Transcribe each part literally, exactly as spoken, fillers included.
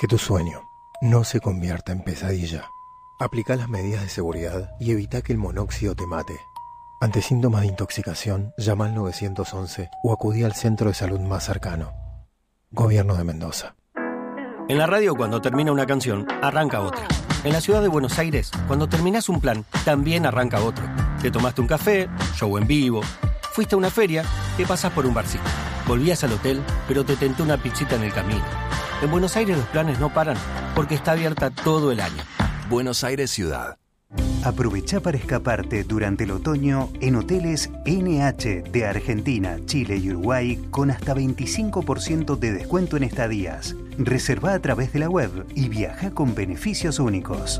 Que tu sueño no se convierta en pesadilla. Aplica las medidas de seguridad y evita que el monóxido te mate. Ante síntomas de intoxicación, llama al nueve once o acudí al centro de salud más cercano. Gobierno de Mendoza. En la radio, cuando termina una canción, arranca otra. En la ciudad de Buenos Aires, cuando terminás un plan, también arranca otro. Te tomaste un café, show en vivo, fuiste a una feria, te pasás por un barcito. Volvías al hotel, pero te tentó una pizzita en el camino. En Buenos Aires los planes no paran, porque está abierta todo el año. Buenos Aires Ciudad. Aprovecha para escaparte durante el otoño en hoteles N H de Argentina, Chile y Uruguay con hasta veinticinco por ciento de descuento en estadías. Reserva a través de la web y viaja con beneficios únicos.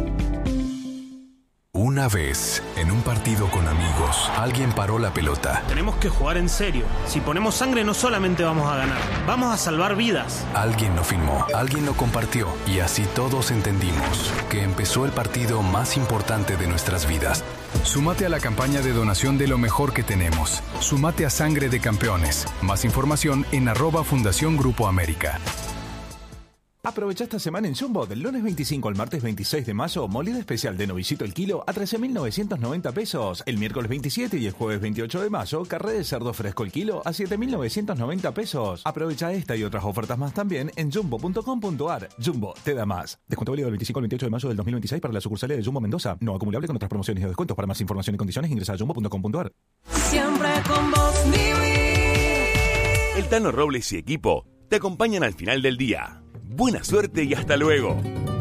Una vez, en un partido con amigos, alguien paró la pelota. Tenemos que jugar en serio. Si ponemos sangre no solamente vamos a ganar, vamos a salvar vidas. Alguien lo filmó, alguien lo compartió y así todos entendimos que empezó el partido más importante de nuestras vidas. Súmate a la campaña de donación de lo mejor que tenemos. Súmate a Sangre de Campeones. Más información en arroba Fundación Grupo América. Aprovecha esta semana en Jumbo, del lunes veinticinco al martes veintiséis de mayo, molida especial de novillito el kilo a trece mil novecientos noventa pesos. El miércoles veintisiete y el jueves veintiocho de mayo, carré de cerdo fresco el kilo a siete mil novecientos noventa pesos. Aprovecha esta y otras ofertas más también en jumbo punto com punto ar. Jumbo, te da más. Descuento válido del veinticinco al veintiocho de mayo del dos mil veintiséis para la sucursal de Jumbo Mendoza. No acumulable con otras promociones y descuentos. Para más información y condiciones ingresa a jumbo punto com punto ar. Siempre con vos, vivir. El Tano Robles y equipo te acompañan al final del día. Buena suerte y hasta luego.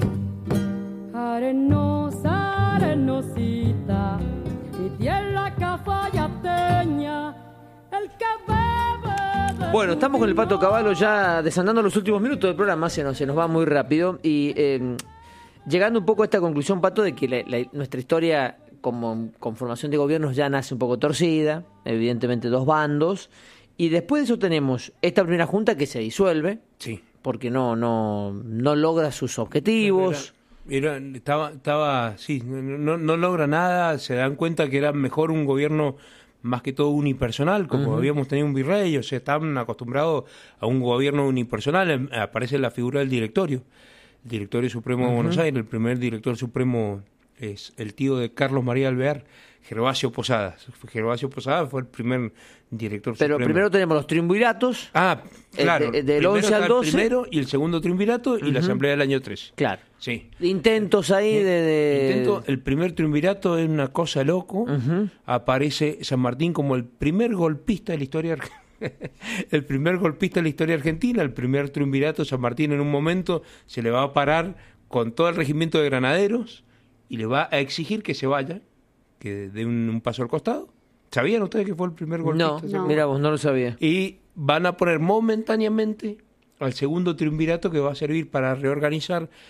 Arenosa, arenosita, mi tierra cafayateña, el que bebe de... Bueno, estamos con el Pato Cavallo ya desandando los últimos minutos del programa, se nos, se nos va muy rápido y eh, llegando un poco a esta conclusión, Pato, de que la, la, nuestra historia como conformación de gobiernos ya nace un poco torcida, evidentemente dos bandos, y después de eso tenemos esta primera junta que se disuelve. Sí. Porque no no no logra sus objetivos. Era, era, estaba, estaba, sí, no, no logra nada, se dan cuenta que era mejor un gobierno más que todo unipersonal, como uh-huh. habíamos tenido un virrey, o sea, estaban acostumbrados a un gobierno unipersonal, aparece la figura del directorio, el directorio supremo uh-huh. de Buenos Aires, el primer director supremo es el tío de Carlos María Alvear, Gervasio Posadas. Gervasio Posadas fue el primer director Pero supremo. primero tenemos los triunviratos. Ah, claro. De, del once al doce. El primero y el segundo triunvirato uh-huh. y la asamblea del año trece. Claro. Sí. Intentos ahí de... de... Intento, el primer triunvirato es una cosa loco. Uh-huh. Aparece San Martín como el primer golpista de la historia argentina. El primer golpista de la historia argentina, el primer triunvirato. San Martín en un momento se le va a parar con todo el regimiento de granaderos y le va a exigir que se vaya, que dé un, un paso al costado. ¿Sabían ustedes que fue el primer golpista? No, no. Mira vos, no lo sabía. Y van a poner momentáneamente al segundo triunvirato que va a servir para reorganizar